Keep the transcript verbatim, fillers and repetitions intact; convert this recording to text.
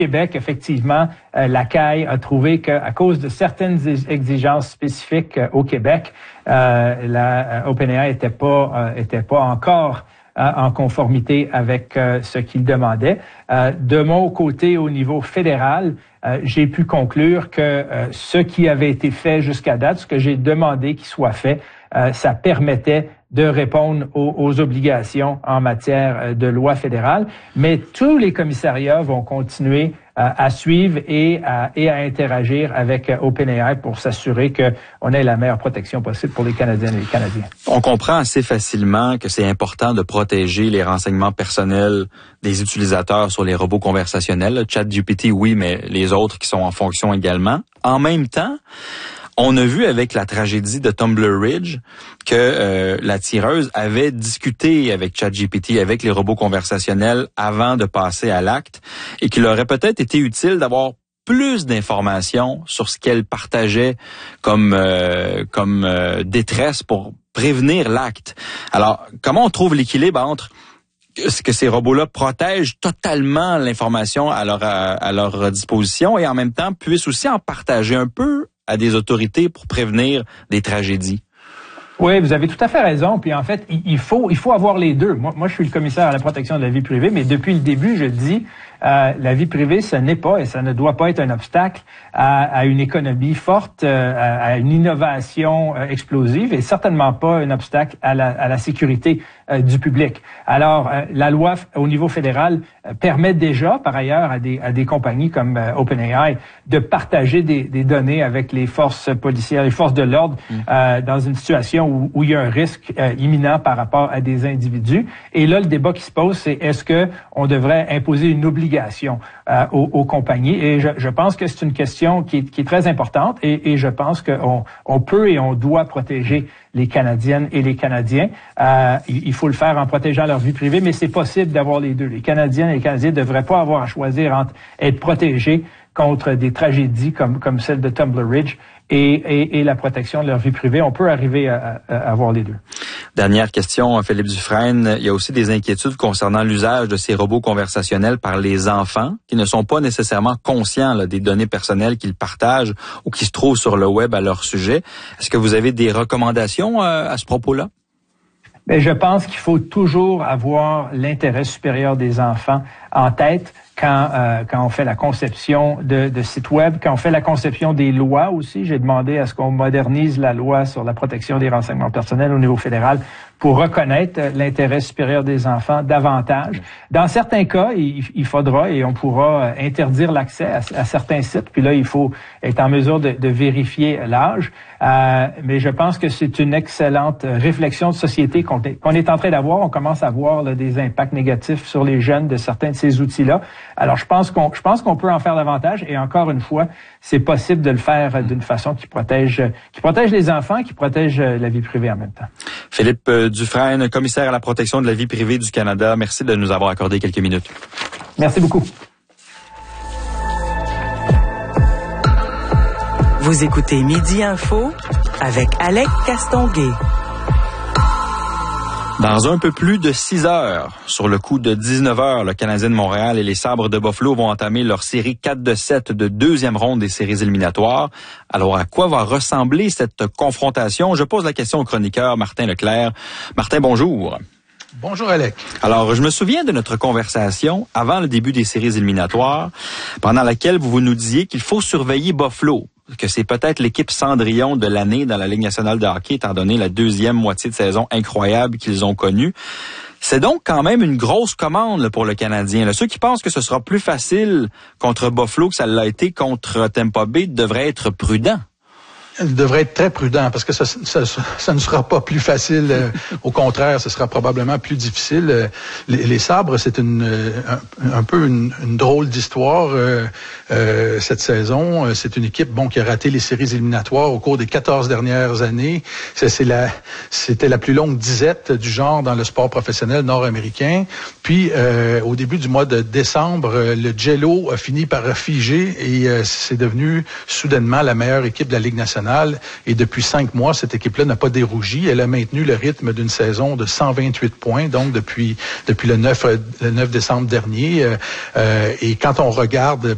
Québec, effectivement, euh, la C A I a trouvé qu'à cause de certaines exigences spécifiques euh, au Québec, euh, la euh, OpenAI était pas euh, était pas encore euh, en conformité avec euh, ce qu'il demandait. Euh, de mon côté, au niveau fédéral, euh, j'ai pu conclure que euh, ce qui avait été fait jusqu'à date, ce que j'ai demandé qu'il soit fait, euh, ça permettait de répondre aux, aux obligations en matière de loi fédérale, mais tous les commissariats vont continuer euh, à suivre et à, et à interagir avec euh, OpenAI pour s'assurer qu'on ait la meilleure protection possible pour les Canadiennes et les Canadiens. On comprend assez facilement que c'est important de protéger les renseignements personnels des utilisateurs sur les robots conversationnels. ChatGPT, oui, mais les autres qui sont en fonction également. En même temps, on a vu avec la tragédie de Tumbler Ridge que euh, la tireuse avait discuté avec ChatGPT, avec les robots conversationnels avant de passer à l'acte et qu'il aurait peut-être été utile d'avoir plus d'informations sur ce qu'elle partageait comme euh, comme euh, détresse pour prévenir l'acte. Alors, comment on trouve l'équilibre entre ce que ces robots-là protègent totalement l'information à leur à leur disposition et en même temps puissent aussi en partager un peu à des autorités pour prévenir des tragédies? Oui, vous avez tout à fait raison. Puis en fait, il faut il faut avoir les deux. Moi, moi, je suis le commissaire à la protection de la vie privée, mais depuis le début, je dis euh, la vie privée, ce n'est pas et ça ne doit pas être un obstacle à, à une économie forte, euh, à, à une innovation euh, explosive et certainement pas un obstacle à la, à la sécurité euh, du public. Alors, euh, la loi au niveau fédéral euh, permet déjà, par ailleurs, à des à des compagnies comme euh, OpenAI de partager des, des données avec les forces policières, les forces de l'ordre mmh. euh, dans une situation où, où il y a un risque euh, imminent par rapport à des individus. Et là, le débat qui se pose, c'est est-ce que on devrait imposer une obligation euh, aux, aux compagnies? Et je, je pense que c'est une question qui est, qui est très importante et, et je pense qu'on on peut et on doit protéger les Canadiennes et les Canadiens. Euh, il, il faut le faire en protégeant leur vie privée, mais c'est possible d'avoir les deux. Les Canadiennes et les Canadiens ne devraient pas avoir à choisir entre être protégés contre des tragédies comme, comme celle de Tumbler Ridge et, et, et la protection de leur vie privée. On peut arriver à, à, à avoir les deux. Dernière question, Philippe Dufresne. Il y a aussi des inquiétudes concernant l'usage de ces robots conversationnels par les enfants qui ne sont pas nécessairement conscients là, des données personnelles qu'ils partagent ou qui se trouvent sur le web à leur sujet. Est-ce que vous avez des recommandations euh, à ce propos-là? Mais je pense qu'il faut toujours avoir l'intérêt supérieur des enfants en tête quand euh, quand on fait la conception de, de sites web, quand on fait la conception des lois aussi. J'ai demandé à ce qu'on modernise la loi sur la protection des renseignements personnels au niveau fédéral pour reconnaître l'intérêt supérieur des enfants davantage. Dans certains cas, il, il faudra et on pourra interdire l'accès à, à certains sites. Puis là, il faut être en mesure de, de vérifier l'âge. Euh, mais je pense que c'est une excellente réflexion de société qu'on est, qu'on est en train d'avoir. On commence à voir là, des impacts négatifs sur les jeunes de certains de ces outils-là. Alors, je pense qu'on, je pense qu'on peut en faire davantage. Et encore une fois, c'est possible de le faire d'une façon qui protège, qui protège les enfants, qui protège la vie privée en même temps. Philippe Dufresne, commissaire à la protection de la vie privée du Canada. Merci de nous avoir accordé quelques minutes. Merci beaucoup. Vous écoutez Midi Info avec Alec Castonguay. Dans un peu plus de six heures, sur le coup de dix-neuf heures, le Canadien de Montréal et les Sabres de Buffalo vont entamer leur série quatre de sept de deuxième ronde des séries éliminatoires. Alors, à quoi va ressembler cette confrontation? Je pose la question au chroniqueur Martin Leclerc. Martin, bonjour. Bonjour, Alec. Alors, je me souviens de notre conversation avant le début des séries éliminatoires, pendant laquelle vous nous disiez qu'il faut surveiller Buffalo, que c'est peut-être l'équipe Cendrillon de l'année dans la Ligue nationale de hockey, étant donné la deuxième moitié de saison incroyable qu'ils ont connue. C'est donc quand même une grosse commande là, pour le Canadien. Là, ceux qui pensent que ce sera plus facile contre Buffalo que ça l'a été contre Tampa Bay devraient être prudents. Il devrait être très prudent parce que ça, ça, ça ne sera pas plus facile. Euh, au contraire, ce sera probablement plus difficile. Euh, les, les Sabres, c'est une, un, un peu une, une drôle d'histoire euh, euh, cette saison. C'est une équipe bon qui a raté les séries éliminatoires au cours des quatorze dernières années. C'est, c'est la, c'était la plus longue disette du genre dans le sport professionnel nord-américain. Puis, euh, au début du mois de décembre, le Jello a fini par figer et euh, c'est devenu soudainement la meilleure équipe de la Ligue nationale. Et depuis cinq mois, cette équipe-là n'a pas dérougi. Elle a maintenu le rythme d'une saison de cent vingt-huit points, donc depuis depuis le neuf, le neuf décembre dernier. Euh, et quand on regarde